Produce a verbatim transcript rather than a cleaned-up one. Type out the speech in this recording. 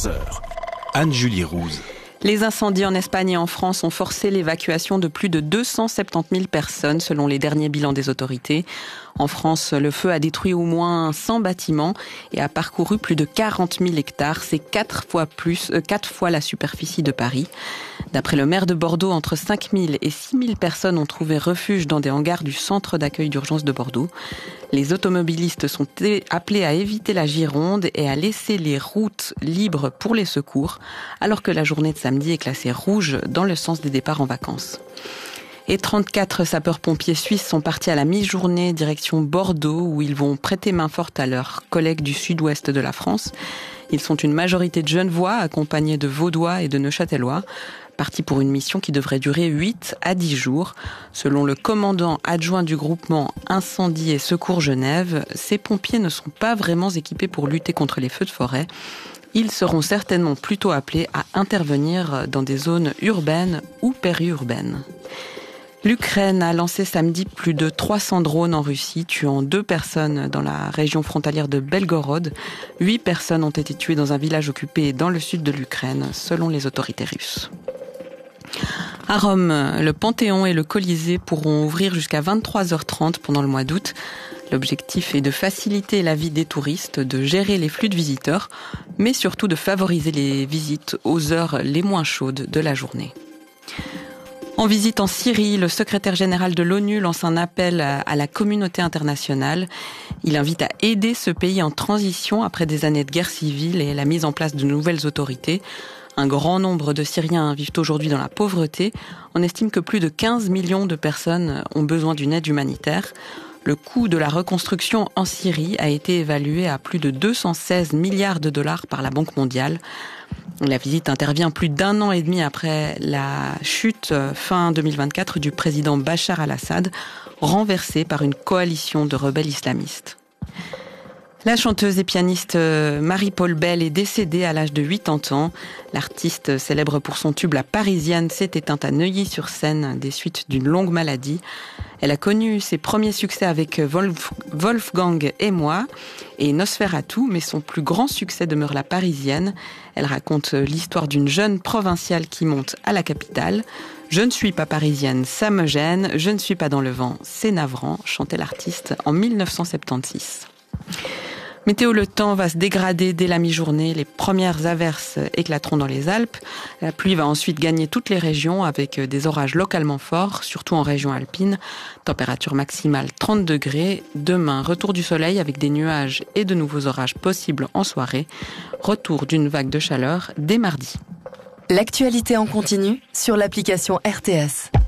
quatorze heures. Anne-Julie Rouze. Les incendies en Espagne et en France ont forcé l'évacuation de plus de deux cent soixante-dix mille personnes selon les derniers bilans des autorités. En France, le feu a détruit au moins cent bâtiments et a parcouru plus de quarante mille hectares. C'est quatre fois plus, euh, quatre fois la superficie de Paris. D'après le maire de Bordeaux, entre cinq mille et six mille personnes ont trouvé refuge dans des hangars du centre d'accueil d'urgence de Bordeaux. Les automobilistes sont appelés à éviter la Gironde et à laisser les routes libres pour les secours, alors que la journée de samedi est classée rouge dans le sens des départs en vacances. Et trente-quatre sapeurs-pompiers suisses sont partis à la mi-journée direction Bordeaux, où ils vont prêter main forte à leurs collègues du sud-ouest de la France. Ils sont une majorité de Genevois, accompagnés de Vaudois et de Neuchâtelois, partis pour une mission qui devrait durer huit à dix jours. Selon le commandant adjoint du groupement Incendie et Secours Genève, ces pompiers ne sont pas vraiment équipés pour lutter contre les feux de forêt. Ils seront certainement plutôt appelés à intervenir dans des zones urbaines ou périurbaines. L'Ukraine a lancé samedi plus de trois cents drones en Russie, tuant deux personnes dans la région frontalière de Belgorod. Huit personnes ont été tuées dans un village occupé dans le sud de l'Ukraine, selon les autorités russes. À Rome, le Panthéon et le Colisée pourront ouvrir jusqu'à vingt-trois heures trente pendant le mois d'août. L'objectif est de faciliter la vie des touristes, de gérer les flux de visiteurs, mais surtout de favoriser les visites aux heures les moins chaudes de la journée. En visite en Syrie, le secrétaire général de l'ONU lance un appel à la communauté internationale. Il invite à aider ce pays en transition après des années de guerre civile et la mise en place de nouvelles autorités. Un grand nombre de Syriens vivent aujourd'hui dans la pauvreté. On estime que plus de quinze millions de personnes ont besoin d'une aide humanitaire. Le coût de la reconstruction en Syrie a été évalué à plus de deux cent seize milliards de dollars par la Banque mondiale. La visite intervient plus d'un an et demi après la chute fin deux mille vingt-quatre du président Bachar al-Assad, renversé par une coalition de rebelles islamistes. La chanteuse et pianiste Marie-Paule Bell est décédée à l'âge de quatre-vingts ans. L'artiste, célèbre pour son tube La Parisienne, s'est éteinte à Neuilly-sur-Seine des suites d'une longue maladie. Elle a connu ses premiers succès avec Wolf, Wolfgang et moi et Nosferatu, mais son plus grand succès demeure La Parisienne. Elle raconte l'histoire d'une jeune provinciale qui monte à la capitale. « Je ne suis pas parisienne, ça me gêne. Je ne suis pas dans le vent, c'est navrant », chantait l'artiste en dix-neuf cent soixante-seize. Météo, le temps va se dégrader dès la mi-journée. Les premières averses éclateront dans les Alpes. La pluie va ensuite gagner toutes les régions avec des orages localement forts, surtout en région alpine. Température maximale trente degrés. Demain, retour du soleil avec des nuages et de nouveaux orages possibles en soirée. Retour d'une vague de chaleur dès mardi. L'actualité en continu sur l'application R T S.